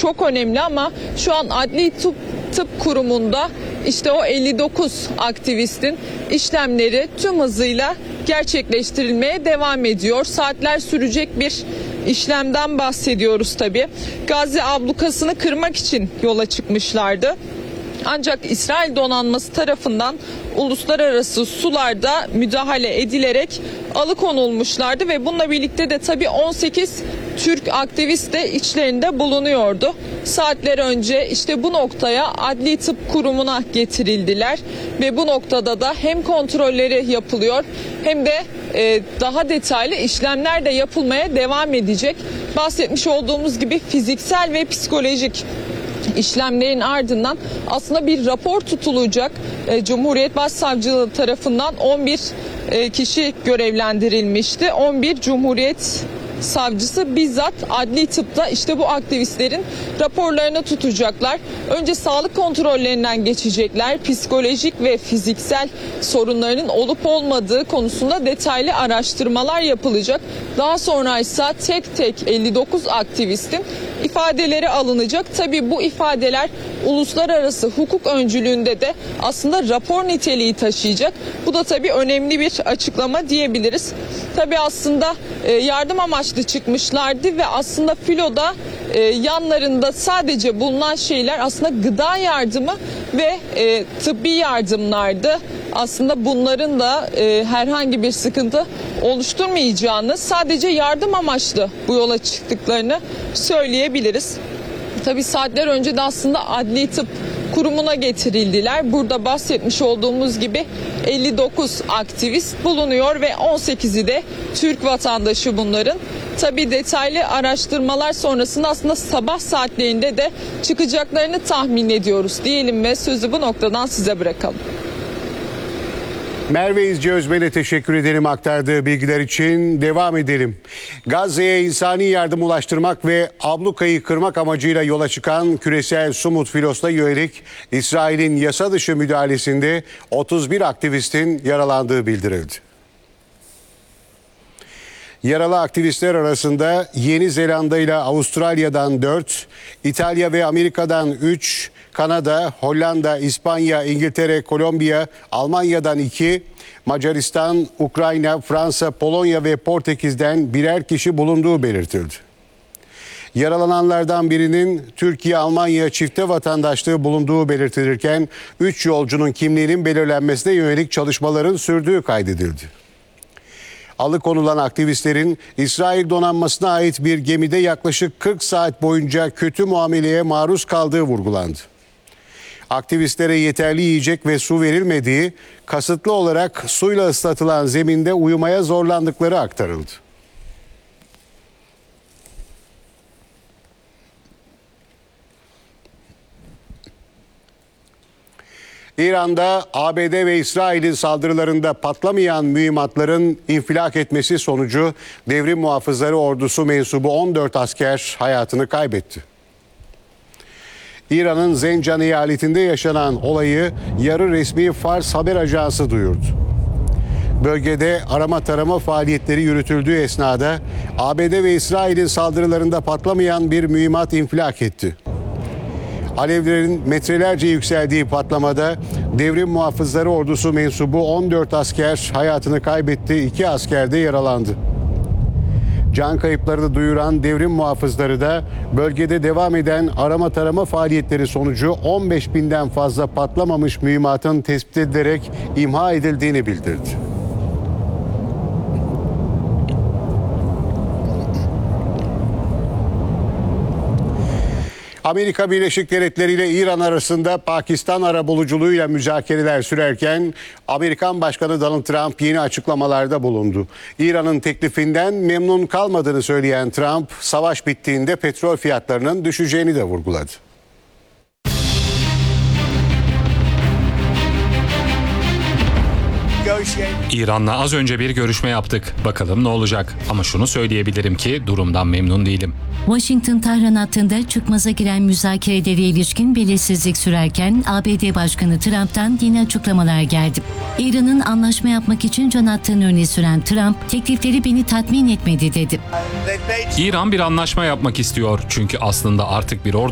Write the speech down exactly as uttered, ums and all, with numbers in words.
çok önemli ama şu an Adli Tıp, Tıp Kurumu'nda işte o elli dokuz aktivistin işlemleri tüm hızıyla gerçekleştirilmeye devam ediyor. Saatler sürecek bir işlemden bahsediyoruz tabii. Gazze ablukasını kırmak için yola çıkmışlardı. Ancak İsrail donanması tarafından uluslararası sularda müdahale edilerek alıkonulmuşlardı ve bununla birlikte de tabii on sekiz Türk aktivist de içlerinde bulunuyordu. Saatler önce işte bu noktaya Adli Tıp Kurumu'na getirildiler ve bu noktada da hem kontrolleri yapılıyor hem de e, daha detaylı işlemler de yapılmaya devam edecek. Bahsetmiş olduğumuz gibi fiziksel ve psikolojik işlemlerin ardından aslında bir rapor tutulacak. E, Cumhuriyet Başsavcılığı tarafından on bir e, kişi görevlendirilmişti. on bir Cumhuriyet Savcısı bizzat adli tıpta işte bu aktivistlerin raporlarını tutacaklar. Önce sağlık kontrollerinden geçecekler. Psikolojik ve fiziksel sorunlarının olup olmadığı konusunda detaylı araştırmalar yapılacak. Daha sonra ise tek tek elli dokuz aktivistin ifadeleri alınacak. Tabii bu ifadeler uluslararası hukuk öncülüğünde de aslında rapor niteliği taşıyacak. Bu da tabii önemli bir açıklama diyebiliriz. Tabii aslında e, yardım amaçlı çıkmışlardı ve aslında filoda e, yanlarında sadece bulunan şeyler aslında gıda yardımı ve e, tıbbi yardımlardı. Aslında bunların da e, herhangi bir sıkıntı oluşturmayacağını, sadece yardım amaçlı bu yola çıktıklarını söyleyebiliriz. Tabii saatler önce de aslında Adli Tıp Kurumu'na getirildiler. Burada bahsetmiş olduğumuz gibi elli dokuz aktivist bulunuyor ve on sekizi de Türk vatandaşı bunların. Tabii detaylı araştırmalar sonrasında aslında sabah saatlerinde de çıkacaklarını tahmin ediyoruz diyelim ve sözü bu noktadan size bırakalım. Merve İzci Özmen'e teşekkür ederim aktardığı bilgiler için. Devam edelim. Gazze'ye insani yardım ulaştırmak ve ablukayı kırmak amacıyla yola çıkan küresel Sumut Filos'ta yönelik İsrail'in yasa dışı müdahalesinde otuz bir aktivistin yaralandığı bildirildi. Yaralı aktivistler arasında Yeni Zelanda ile Avustralya'dan dört, İtalya ve Amerika'dan üç, Kanada, Hollanda, İspanya, İngiltere, Kolombiya, Almanya'dan iki, Macaristan, Ukrayna, Fransa, Polonya ve Portekiz'den birer kişi bulunduğu belirtildi. Yaralananlardan birinin Türkiye-Almanya çifte vatandaşlığı bulunduğu belirtilirken üç yolcunun kimliğinin belirlenmesine yönelik çalışmaların sürdüğü kaydedildi. Alıkonulan aktivistlerin İsrail donanmasına ait bir gemide yaklaşık kırk saat boyunca kötü muameleye maruz kaldığı vurgulandı. Aktivistlere yeterli yiyecek ve su verilmediği, kasıtlı olarak suyla ıslatılan zeminde uyumaya zorlandıkları aktarıldı. İran'da A B D ve İsrail'in saldırılarında patlamayan mühimmatların infilak etmesi sonucu Devrim Muhafızları Ordusu mensubu on dört asker hayatını kaybetti. İran'ın Zencan eyaletinde yaşanan olayı yarı resmi Fars haber ajansı duyurdu. Bölgede arama tarama faaliyetleri yürütüldüğü esnada A B D ve İsrail'in saldırılarında patlamayan bir mühimmat infilak etti. Alevlerin metrelerce yükseldiği patlamada Devrim Muhafızları Ordusu mensubu on dört asker hayatını kaybetti, iki asker de yaralandı. Can kayıplarını duyuran devrim muhafızları da bölgede devam eden arama tarama faaliyetleri sonucu on beş binden fazla patlamamış mühimmatın tespit edilerek imha edildiğini bildirdi. Amerika Birleşik Devletleri ile İran arasında Pakistan arabuluculuğuyla müzakereler sürerken Amerikan Başkanı Donald Trump yeni açıklamalarda bulundu. İran'ın teklifinden memnun kalmadığını söyleyen Trump, savaş bittiğinde petrol fiyatlarının düşeceğini de vurguladı. İran'la az önce bir görüşme yaptık. Bakalım ne olacak. Ama şunu söyleyebilirim ki durumdan memnun değilim. Washington-Tahran hattında çıkmaza giren müzakerelere ilişkin belirsizlik sürerken A B D Başkanı Trump'tan yeni açıklamalar geldi. İran'ın anlaşma yapmak için can attığını öne süren Trump, teklifleri beni tatmin etmedi dedi. İran bir anlaşma yapmak istiyor. Çünkü aslında artık bir ordu